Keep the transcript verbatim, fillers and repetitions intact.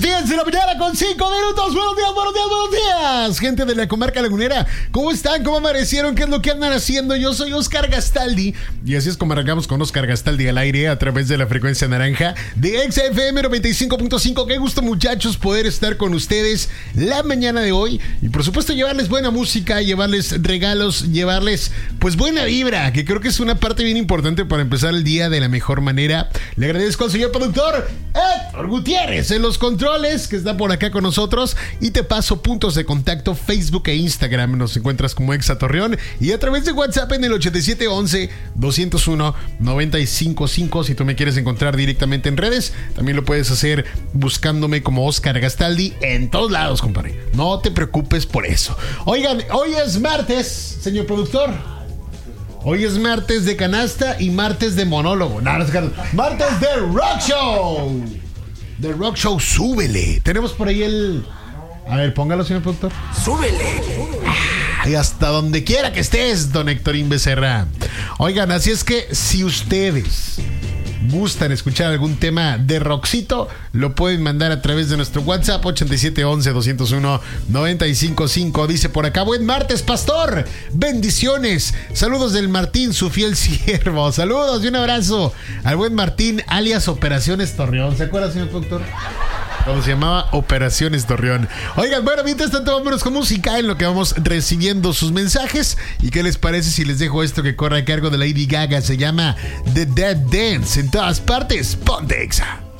diez de la mañana con cinco minutos. Buenos días, buenos días, buenos días. Gente de la comarca lagunera, ¿cómo están? ¿Cómo amanecieron? ¿Qué es lo que andan haciendo? Yo soy Oscar Gastaldi y así es como arrancamos con Oscar Gastaldi al aire a través de la frecuencia naranja de X F M noventa y cinco punto cinco. Qué gusto, muchachos, poder estar con ustedes la mañana de hoy y por supuesto llevarles buena música, llevarles regalos, llevarles pues buena vibra, que creo que es una parte bien importante para empezar el día de la mejor manera. Le agradezco al señor productor Héctor Gutiérrez en los controles, que está por acá con nosotros, y te paso puntos de contacto: Facebook e Instagram. Nos encuentras como Exa Torreón y a través de WhatsApp en el ochenta y siete once, doscientos uno, noventa y cinco cinco. Si tú me quieres encontrar directamente en redes, también lo puedes hacer buscándome como Oscar Gastaldi en todos lados, compadre. No te preocupes por eso. Oigan, hoy es martes, señor productor. Hoy es martes de canasta y martes de monólogo. No, no es martes de Rock Show. De Rock Show, súbele. Tenemos por ahí el... A ver, póngalo, señor productor. ¡Súbele! Y hasta donde quiera que estés, don Héctorín Becerra. Oigan, así es que si ustedes gustan escuchar algún tema de rockcito, lo pueden mandar a través de nuestro WhatsApp ochenta y siete once, doscientos uno, noventa y cinco cinco. Dice por acá: buen martes, pastor, bendiciones, saludos del Martín, su fiel siervo. Saludos y un abrazo al buen Martín, alias Operaciones Torreón. ¿Se acuerda, señor doctor? Cuando se llamaba Operaciones Torreón. Oigan, bueno, mientras tanto vámonos con música en lo que vamos recibiendo sus mensajes. ¿Y qué les parece si les dejo esto que corre a cargo de Lady Gaga? Se llama The Dead Dance. En todas partes, ponte Exa.